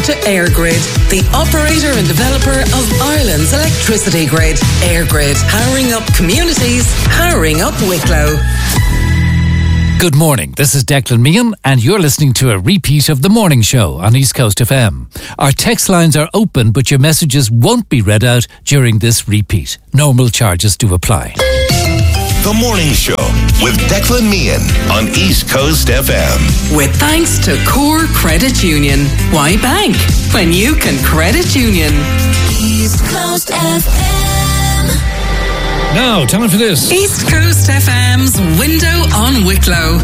to EirGrid, the operator and developer of Ireland's electricity grid. EirGrid, powering up communities, powering up Wicklow. Good morning, this is Declan Meehan and you're listening to a repeat of The Morning Show on East Coast FM. Our text lines are open but your messages won't be read out during this repeat. Normal charges do apply. The Morning Show with Declan Meehan on East Coast FM. With thanks to Core Credit Union. Why bank when you can credit union? East Coast FM. Now, time for this. East Coast FM's Window on Wicklow.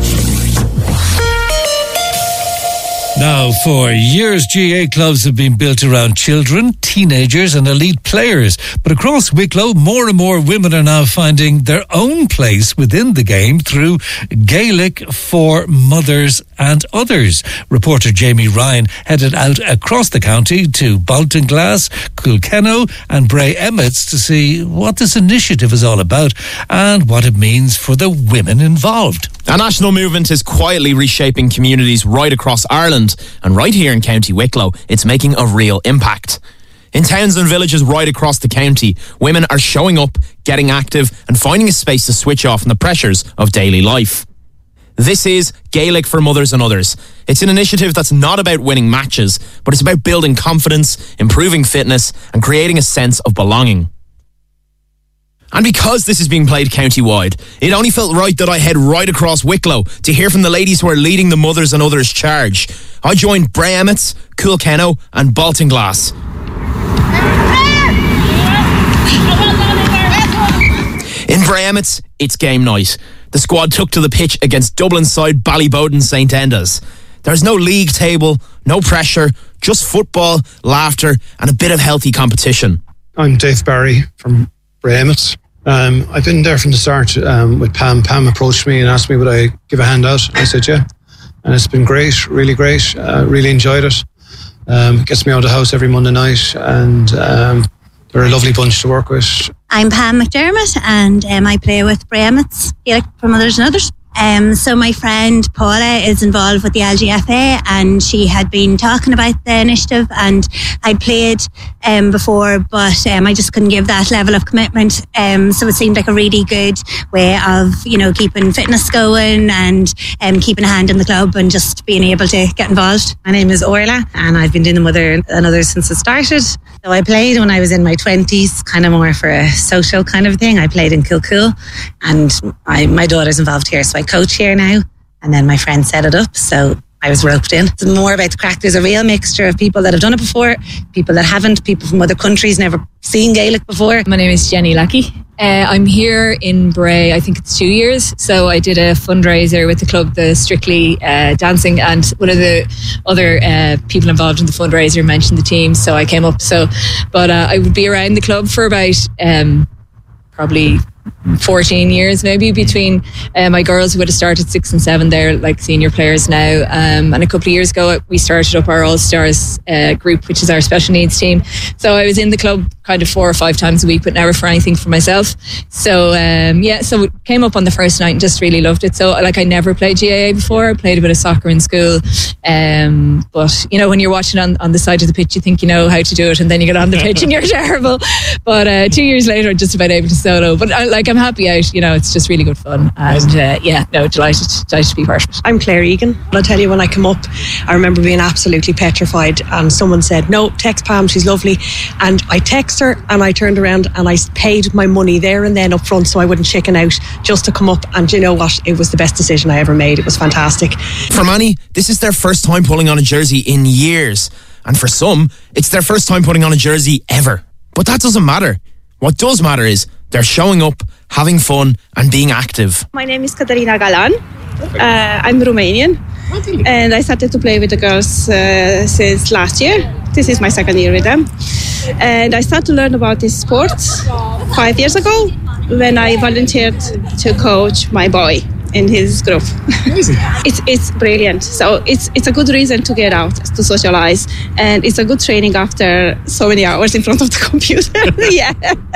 Now, for years, GAA clubs have been built around children, teenagers and elite players. But across Wicklow, more and more women are now finding their own place within the game through Gaelic for Mothers and Others. Reporter Jamie Ryan headed out across the county to Baltinglass, Kilkenny and Bray Emmets to see what this initiative is all about and what it means for the women involved. A national movement is quietly reshaping communities right across Ireland, and right here in County Wicklow, it's making a real impact. In towns and villages right across the county, women are showing up, getting active, and finding a space to switch off from the pressures of daily life. This is Gaelic for Mothers and Others. It's an initiative that's not about winning matches, but it's about building confidence, improving fitness, and creating a sense of belonging. And because this is being played county-wide, it only felt right that I head right across Wicklow to hear from the ladies who are leading the Mothers and Others charge. I joined Bray Emmets, Kilkenny and Baltinglass. In Bray Emmets, it's game night. The squad took to the pitch against Dublin side Ballyboden St Enda's. There's no league table, no pressure, just football, laughter and a bit of healthy competition. I'm Dave Barry from Bray Emmets. I've been there from the start with Pam. Pam approached me and asked me would I give a hand out. I said yeah. And it's been great, really great. Really enjoyed it. Gets me out of the house every Monday night and they're a lovely bunch to work with. I'm Pam McDermott and I play with Bray Emmets, Gaelic for Mothers and Others. So my friend Paula is involved with the LGFA and she had been talking about the initiative and I'd played before but I just couldn't give that level of commitment, so it seemed like a really good way of keeping fitness going and keeping a hand in the club and just being able to get involved. My name is Orla and I've been doing the Mother and Others since it started. So I played when I was in my 20s, kind of more for a social kind of thing. I played in Kilcool and my daughter's involved here, so I coach here now, and then my friend set it up, so I was roped in. It's more about the crack. There's a real mixture of people that have done it before, people that haven't, people from other countries never seen Gaelic before. My name is Jenny Lackey. I'm here in Bray, I think it's 2 years. So I did a fundraiser with the club, the Strictly Dancing, and one of the other people involved in the fundraiser mentioned the team, so I came up. But I would be around the club for about probably 14 years maybe, between my girls who would have started 6 and 7, they're like senior players now, and a couple of years ago we started up our All-Stars group, which is our special needs team. So I was in the club kind of 4 or 5 times a week, but never for anything for myself. So so it came up on the first night and just really loved it. So I never played GAA before. I played a bit of soccer in school, but when you're watching on the side of the pitch you think you know how to do it, and then you get on the pitch and you're terrible. But 2 years later I'm just about able to solo, but I'm happy out, it's just really good fun, and delighted to be part of it. I'm Claire Egan. I'll tell you, when I come up I remember being absolutely petrified, and someone said no, text Pam, she's lovely, and I text her and I turned around and I paid my money there and then up front so I wouldn't chicken out, just to come up, and you know what, it was the best decision I ever made. It was fantastic. For many, this is their first time pulling on a jersey in years, and for some it's their first time putting on a jersey ever. But that doesn't matter. What does matter is they're showing up, having fun and being active. My name is Katarina Galan. I'm Romanian and I started to play with the girls since last year. This is my second year with them. And I started to learn about this sport 5 years ago when I volunteered to coach my boy in his group. It's brilliant. So it's a good reason to get out, to socialize, and it's a good training after so many hours in front of the computer. Yeah.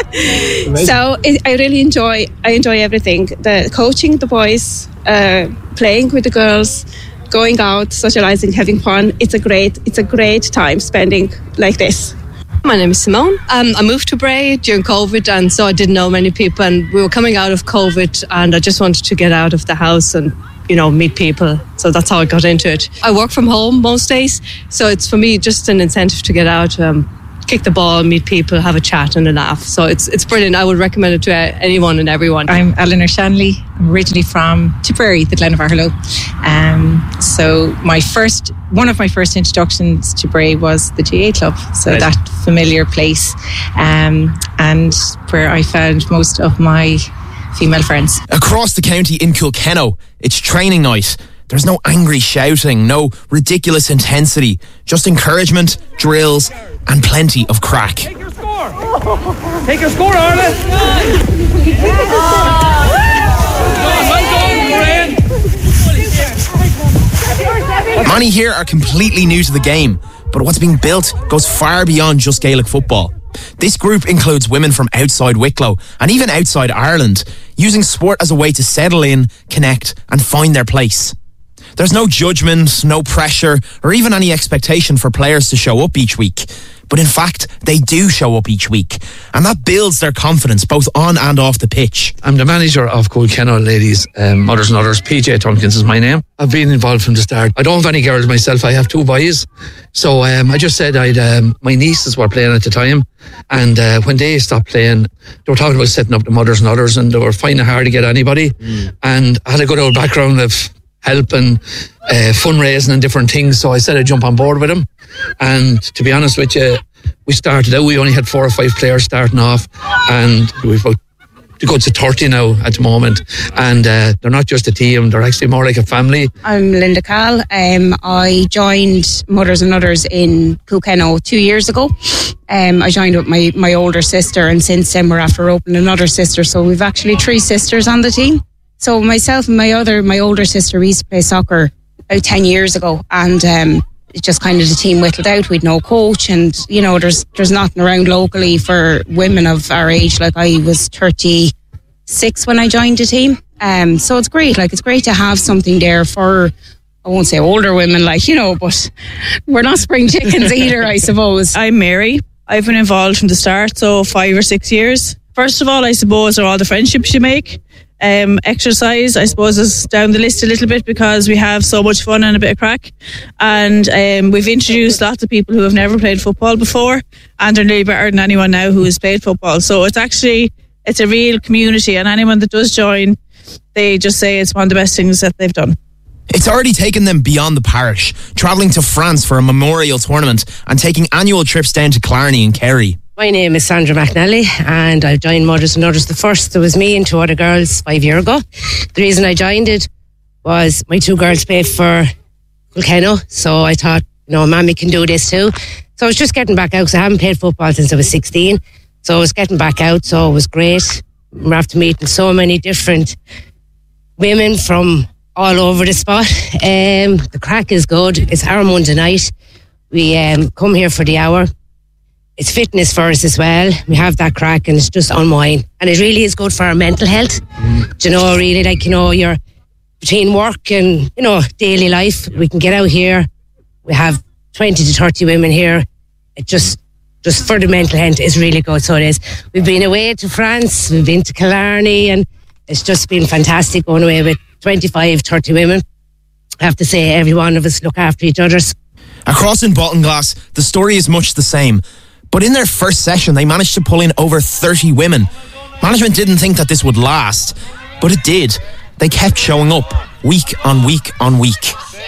So I really enjoy everything. The coaching the boys, playing with the girls, going out, socializing, having fun. It's a great time spending like this. My name is Simone. I moved to Bray during COVID, and so I didn't know many people, and we were coming out of COVID, and I just wanted to get out of the house and, meet people. So that's how I got into it. I work from home most days, so it's for me just an incentive to get out, kick the ball, meet people, have a chat and a laugh. So it's brilliant. I would recommend it to anyone and everyone. I'm Eleanor Shanley. I'm originally from Tipperary, the Glen of Harlow. So one of my first introductions to Bray was the GA Club. So right. That familiar place, and where I found most of my female friends. Across the county in Kilkenno, it's training night. There's no angry shouting, no ridiculous intensity, just encouragement, drills, and plenty of crack. Take your score! Take your score, Arlen! Many here are completely new to the game, but what's being built goes far beyond just Gaelic football. This group includes women from outside Wicklow and even outside Ireland, using sport as a way to settle in, connect, and find their place. There's no judgment, no pressure, or even any expectation for players to show up each week. But in fact, they do show up each week, and that builds their confidence both on and off the pitch. I'm the manager of Kilkenno Ladies, Mothers and Others. PJ Tompkins is my name. I've been involved from the start. I don't have any girls myself. I have 2 boys. So I just said my nieces were playing at the time, and when they stopped playing, they were talking about setting up the Mothers and Others, and they were finding it hard to get anybody. And I had a good old background of help and fundraising and different things, so I said I'd jump on board with them. And to be honest with you, we started out, we only had 4 or 5 players starting off, and we've about to go to 30 now at the moment, and they're not just a team, they're actually more like a family. I'm Linda Cahl. I joined Mothers and Others in Kilkenno 2 years ago. I joined with my older sister, and since then we're after opening another sister, so we've actually 3 sisters on the team. So myself and my older sister, we used to play soccer about 10 years ago, and it just kind of the team whittled out. We'd no coach, and there's nothing around locally for women of our age. Like, I was 36 when I joined the team, so it's great. Like, it's great to have something there for, I won't say older women, but we're not spring chickens either, I suppose. I'm Mary. I've been involved from the start, so 5 or 6 years. First of all, I suppose, are all the friendships you make. Exercise, I suppose, is down the list a little bit because we have so much fun and a bit of crack, and we've introduced lots of people who have never played football before, and they're nearly better than anyone now who has played football. So it's a real community, and anyone that does join, they just say it's one of the best things that they've done. It's already taken them beyond the parish, travelling to France for a memorial tournament and taking annual trips down to Clarny and Kerry. My name is Sandra McNally, and I joined Mothers and Others the first. There was me and 2 other girls 5 years ago. The reason I joined it was my 2 girls played for Kilkenno, so I thought, Mammy can do this too. So I was just getting back out, because I haven't played football since I was 16. So I was getting back out, so it was great. We're after meeting so many different women from all over the spot. The crack is good. It's our Monday night. We come here for the hour. It's fitness for us as well. We have that crack, and it's just unwind. And it really is good for our mental health. Really, you're between work and, daily life. We can get out here. We have 20 to 30 women here. It just for the mental health is really good. So it is. We've been away to France. We've been to Killarney, and it's just been fantastic going away with 25, 30 women. I have to say, every one of us look after each other. Across in Baltinglass, the story is much the same. But in their first session, they managed to pull in over 30 women. Management didn't think that this would last, but it did. They kept showing up, week on week on week.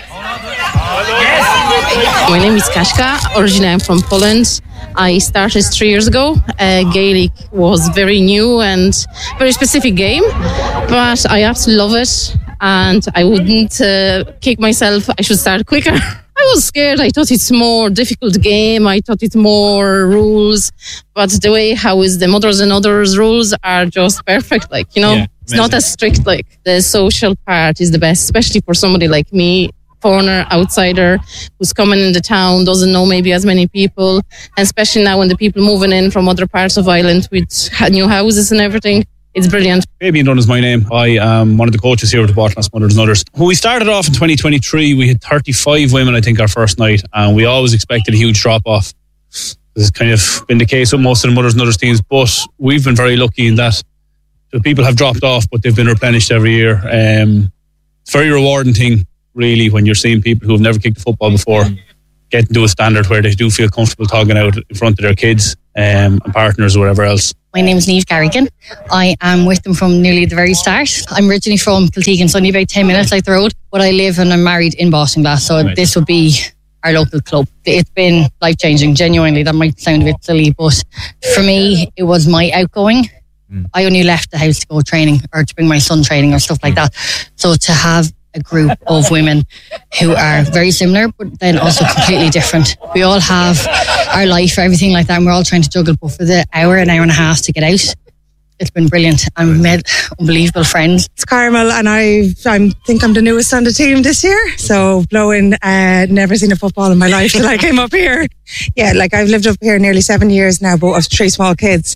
My name is Kashka. Originally, I'm from Poland. I started 3 years ago. Gaelic was very new and very specific game, but I absolutely love it. And I wouldn't kick myself. I should start quicker. I was scared. I thought it's more difficult game. I thought it's more rules. But the way how is the Mothers and Others rules are just perfect. It's not as strict. The social part is the best, especially for somebody like me, foreigner, outsider, who's coming in the town, doesn't know maybe as many people. And especially now when the people moving in from other parts of Ireland with new houses and everything, it's brilliant. Fabian Dunn is my name. I am one of the coaches here with the Baltinglass Mothers and Others. When we started off in 2023, we had 35 women, I think, our first night, and we always expected a huge drop-off. This has kind of been the case with most of the Mothers and Others teams, but we've been very lucky in that the people have dropped off, but they've been replenished every year. It's a very rewarding thing, really, when you're seeing people who have never kicked a football before getting to a standard where they do feel comfortable talking out in front of their kids and partners or whatever else. My name is Niamh Garrigan. I am with them from nearly the very start. I'm originally from Kiltegan, so only about 10 minutes like the road, but I live and I'm married in Baltinglass, so this would be our local club. It's been life-changing, genuinely. That might sound a bit silly, but for me, it was my outgoing. I only left the house to go training or to bring my son training or stuff like that. So to have a group of women who are very similar, but then also completely different. We all have our life, everything like that, and we're all trying to juggle. But for the hour and a half to get out, it's been brilliant. And we've made unbelievable friends. It's Carmel, and I think I'm the newest on the team this year. So blowing, never seen a football in my life till I came up here. Yeah, like I've lived up here nearly 7 years now, but I've 3 small kids.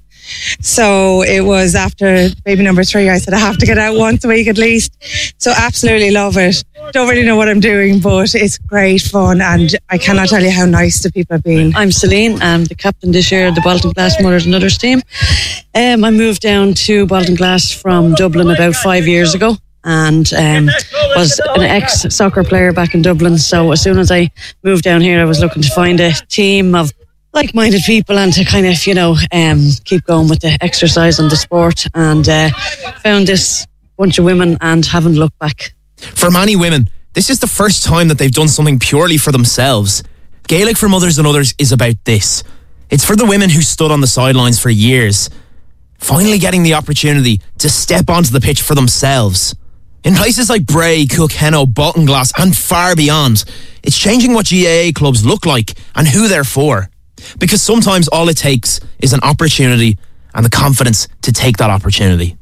So it was after baby number 3, I said I have to get out once a week at least. So absolutely love it. Don't really know what I'm doing, but it's great fun, and I cannot tell you how nice the people have been. I'm Celine. I'm the captain this year of the Baltinglass Mothers and Others team. I moved down to Baltinglass from Dublin about 5 years ago, and was an ex-soccer player back in Dublin. So as soon as I moved down here, I was looking to find a team of like-minded people and to kind of, keep going with the exercise and the sport, and found this bunch of women and haven't looked back. For many women, this is the first time that they've done something purely for themselves. Gaelic for Mothers and Others is about this. It's for the women who stood on the sidelines for years, finally getting the opportunity to step onto the pitch for themselves. In places like Bray, Kilkenny, Baltinglass and far beyond, it's changing what GAA clubs look like and who they're for. Because sometimes all it takes is an opportunity and the confidence to take that opportunity.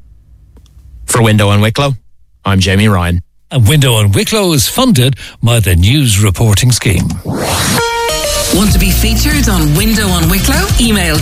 For Window and Wicklow, I'm Jamie Ryan. And Window and Wicklow is funded by the News Reporting Scheme. Want to be featured on Window on Wicklow? Email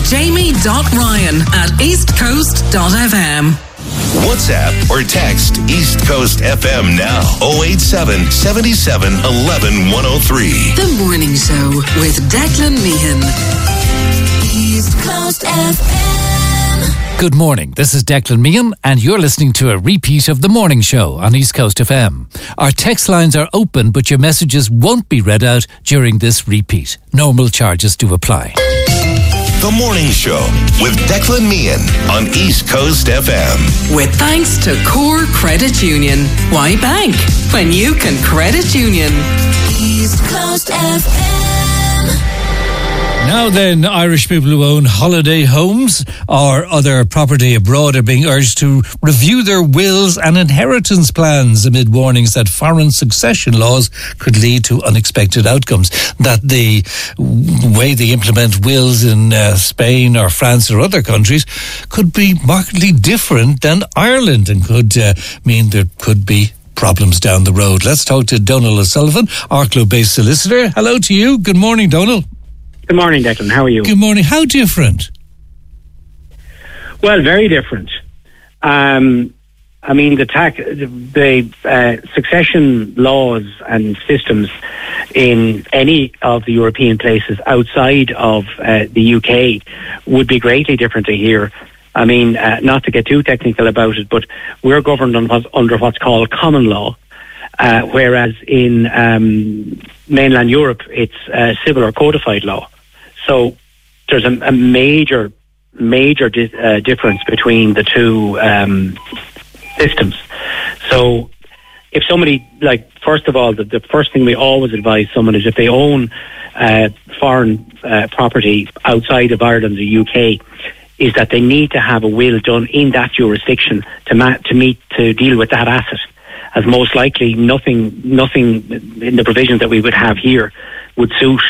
jamie.ryan@eastcoast.fm. WhatsApp or text East Coast FM now. 087 77 11 103. The Morning Show with Declan Meehan. East Coast FM. Good morning, this is Declan Meehan and you're listening to a repeat of The Morning Show on East Coast FM. Our text lines are open, but your messages won't be read out during this repeat. Normal charges do apply. The Morning Show with Declan Meehan on East Coast FM. With thanks to Core Credit Union. Why bank when you can credit union? East Coast FM. Now then, Irish people who own holiday homes or other property abroad are being urged to review their wills and inheritance plans amid warnings that foreign succession laws could lead to unexpected outcomes. That the way they implement wills in Spain or France or other countries could be markedly different than Ireland and could mean there could be problems down the road. Let's talk to Donal O'Sullivan, Arklow-based solicitor. Hello to you. Good morning, Donal. Good morning, Declan. How are you? Good morning. How different? Well, very different. The succession laws and systems in any of the European places outside of the UK would be greatly different to here. Not to get too technical about it, but we're governed under what's called common law, whereas in mainland Europe, it's civil or codified law. So there's a major difference between the two systems. So if somebody, first of all, the first thing we always advise someone is if they own foreign property outside of Ireland or the UK, is that they need to have a will done in that jurisdiction to deal with that asset. As most likely nothing in the provisions that we would have here would suit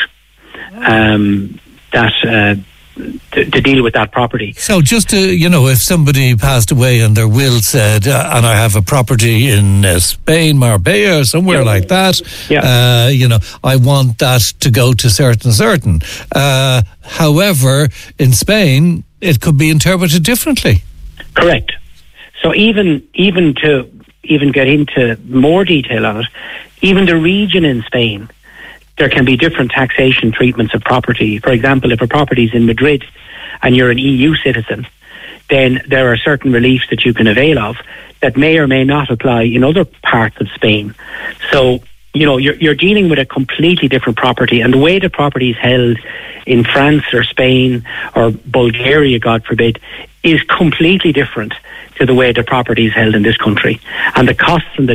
to deal with that property. So just to, if somebody passed away and their will said, and I have a property in Spain, Marbella, or somewhere like that, I want that to go to certain. However, in Spain, it could be interpreted differently. Correct. So even to get into more detail on it, even the region in Spain, there can be different taxation treatments of property. For example, if a property is in Madrid and you're an EU citizen, then there are certain reliefs that you can avail of that may or may not apply in other parts of Spain. So, you're dealing with a completely different property, and the way the property is held in France or Spain or Bulgaria, God forbid, is completely different to the way the property is held in this country. And the costs and the